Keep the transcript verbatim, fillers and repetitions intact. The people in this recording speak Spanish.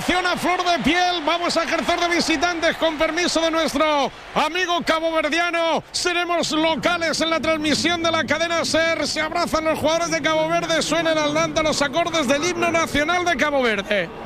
selección a flor de piel. Vamos a ejercer de visitantes con permiso de nuestro amigo caboverdiano. Seremos locales en la transmisión de la cadena SER. Se abrazan los jugadores de Cabo Verde. Suenan al Nanta los acordes del himno nacional de Cabo Verde.